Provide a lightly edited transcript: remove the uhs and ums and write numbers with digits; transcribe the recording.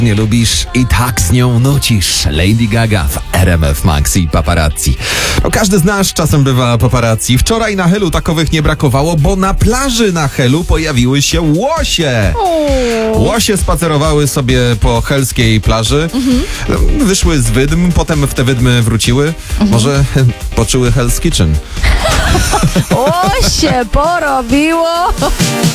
nie lubisz i tak z nią nucisz. Lady Gaga w RMF Max i Paparazzi. No, każdy z nas czasem bywa paparazzi. Wczoraj na Helu takowych nie brakowało, bo na plaży na Helu pojawiły się łosie. Łosie spacerowały sobie po helskiej plaży. Wyszły z wydm, potem w te wydmy wróciły. Może poczuły Hell's Kitchen. O, się porobiło!